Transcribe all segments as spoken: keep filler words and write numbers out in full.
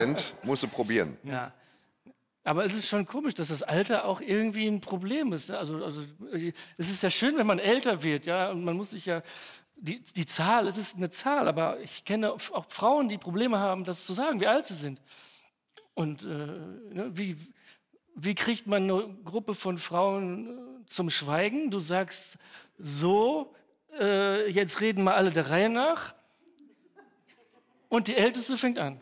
Musst du probieren. Ja. Aber es ist schon komisch, dass das Alter auch irgendwie ein Problem ist. Also, also es ist ja schön, wenn man älter wird, ja, und man muss sich ja die, die Zahl, es ist eine Zahl, aber ich kenne auch Frauen, die Probleme haben, das zu sagen, wie alt sie sind. Und äh, ne, wie, wie kriegt man eine Gruppe von Frauen äh, zum Schweigen? Du sagst so, äh, jetzt reden mal alle der Reihe nach. Und die Älteste fängt an.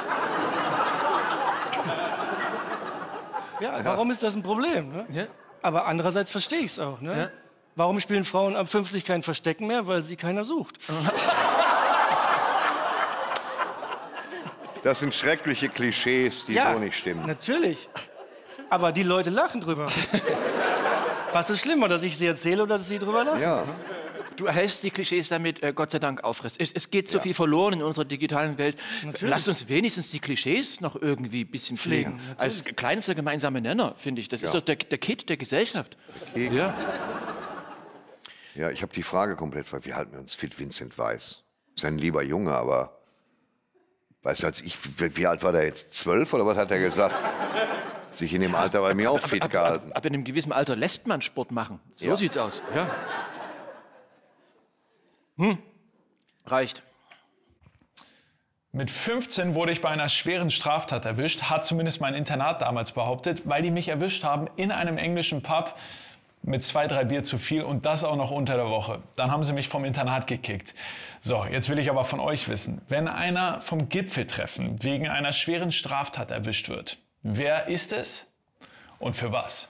Ja, ja, warum ist das ein Problem? Ne? Ja. Aber andererseits verstehe ich es auch. Ne? Ja. Warum spielen Frauen ab fünfzig kein Verstecken mehr? Weil sie keiner sucht. Das sind schreckliche Klischees, die ja, so nicht stimmen. Natürlich. Aber die Leute lachen drüber. Was ist schlimmer, dass ich sie erzähle oder dass sie drüber lachen? Ja. Du erhältst die Klischees damit, äh, Gott sei Dank, aufriss. Es, es geht so ja. viel verloren in unserer digitalen Welt. Natürlich. Lass uns wenigstens die Klischees noch irgendwie ein bisschen pflegen. pflegen Als kleinster gemeinsamer Nenner, finde ich. Das ja. ist doch der, der Kit der Gesellschaft. Okay. Ja. Ja, ich habe die Frage komplett ver... Wie halten wir uns fit, Vincent Weiss? Ist ein lieber Junge, aber... Weißt du, als ich... Wie alt war der jetzt? Zwölf oder was hat er gesagt? Sich in dem Alter bei mir auch fit ab, ab, gehalten. Ab, ab in einem gewissen Alter lässt man Sport machen. So ja. sieht's aus. Ja. Hm. Reicht. Mit fünfzehn wurde ich bei einer schweren Straftat erwischt, hat zumindest mein Internat damals behauptet, weil die mich erwischt haben in einem englischen Pub mit zwei, drei Bier zu viel und das auch noch unter der Woche. Dann haben sie mich vom Internat gekickt. So, jetzt will ich aber von euch wissen, wenn einer vom Gipfeltreffen wegen einer schweren Straftat erwischt wird, wer ist es und für was?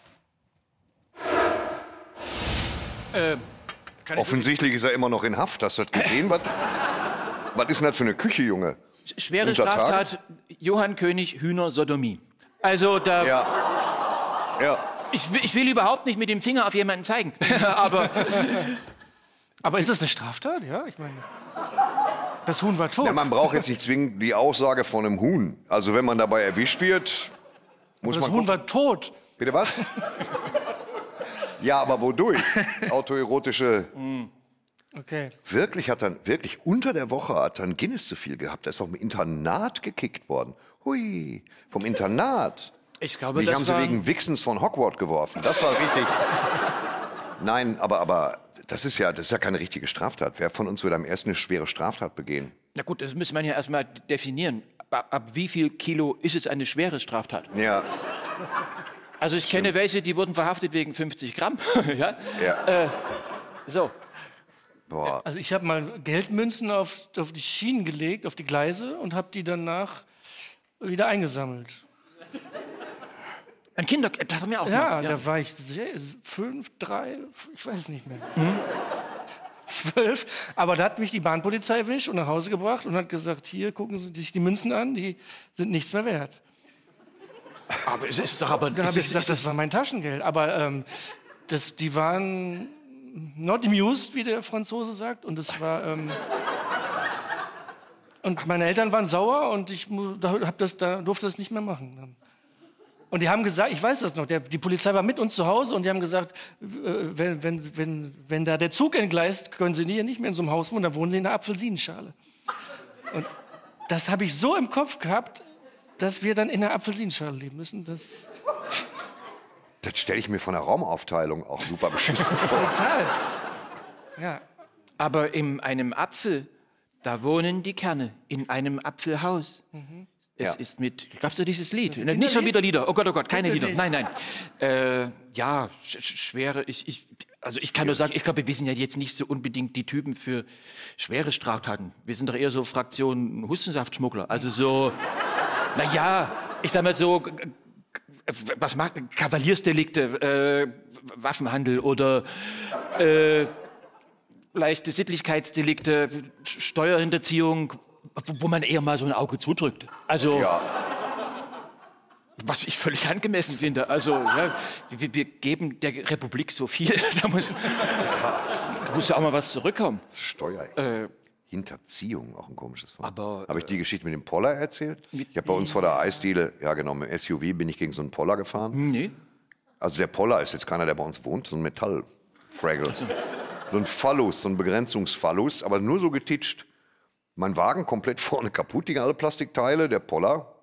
Äh... Offensichtlich ist er immer noch in Haft. Hast du das gesehen? Was, was ist denn das für eine Küche, Junge? Schwere Unter Straftat, Tag? Johann König, Hühner, Sodomie. Also da... Ja. Ja. Ich, ich will überhaupt nicht mit dem Finger auf jemanden zeigen. aber, aber ist das eine Straftat? Ja, ich meine... Das Huhn war tot. Ja, man braucht jetzt nicht zwingend die Aussage von einem Huhn. Also wenn man dabei erwischt wird, muss aber das man... Das Huhn war tot. Bitte was? Ja, aber wodurch? Autoerotische... Okay. Wirklich hat dann, wirklich unter der Woche hat dann Guinness zu viel gehabt. Er ist vom Internat gekickt worden. Hui, vom Internat. Ich glaube, Mich das haben sie war... wegen Wichsens von Hogwarts geworfen. Das war richtig... Nein, aber, aber das ist ja, das ist ja keine richtige Straftat. Wer von uns würde am ersten eine schwere Straftat begehen? Na gut, das müsste man ja erstmal definieren. Ab, ab wie viel Kilo ist es eine schwere Straftat? Ja. Also ich kenne welche, die wurden verhaftet wegen fünfzig Gramm. ja. ja. Äh, so. Boah. Also ich habe mal Geldmünzen auf, auf die Schienen gelegt, auf die Gleise und habe die danach wieder eingesammelt. Ein Kinder, das haben wir auch ja, gemacht. Ja, da war ich sehr, fünf, drei, ich weiß nicht mehr. Hm? Zwölf. Aber da hat mich die Bahnpolizei erwischt und nach Hause gebracht und hat gesagt, hier, gucken Sie sich die Münzen an, die sind nichts mehr wert. Aber es ist doch aber... Da habe ich gesagt, das war mein Taschengeld. Aber ähm, das, die waren not amused, wie der Franzose sagt. Und das war... Ähm, und meine Eltern waren sauer und ich hab das, da durfte das nicht mehr machen. Und die haben gesagt, ich weiß das noch, der, die Polizei war mit uns zu Hause und die haben gesagt, äh, wenn, wenn, wenn, wenn da der Zug entgleist, können Sie hier nicht mehr in so einem Haus wohnen, dann wohnen Sie in einer Apfelsinenschale. Und das habe ich so im Kopf gehabt, dass wir dann in einer Apfelsinenschale leben müssen. Das, das stelle ich mir von der Raumaufteilung auch super beschissen vor. Total. Ja. Aber in einem Apfel, da wohnen die Kerne, in einem Apfelhaus. Mhm. Es ja. ist mit, gab's da dieses Lied? Nicht schon wieder Lieder, oh Gott, oh Gott, keine Lieder. Nein, nein. Äh, ja, sch schwere, ich, ich, also ich kann nur sagen, ich glaube, wir sind ja jetzt nicht so unbedingt die Typen für schwere Straftaten. Wir sind doch eher so Fraktion Hustensaftschmuggler. Also so, na ja, ich sag mal so, was mag, Kavaliersdelikte, äh, Waffenhandel oder äh, leichte Sittlichkeitsdelikte, Steuerhinterziehung, wo man eher mal so ein Auge zudrückt. Also, ja. was ich völlig angemessen finde. Also, ja, wir, wir geben der Republik so viel, da muss, da muss ja auch mal was zurückkommen. Steuerhinterziehung, äh, auch ein komisches Wort. Aber habe ich die Geschichte mit dem Poller erzählt? Ich habe bei uns vor der Eisdiele, ja genau, mit dem S U V bin ich gegen so einen Poller gefahren. Nee. Also der Poller ist jetzt keiner, der bei uns wohnt, so ein Metallfraggle. Also. So ein Phallus, so ein Begrenzungsphallus, aber nur so getitscht. Mein Wagen komplett vorne kaputt, die alle Plastikteile, der Poller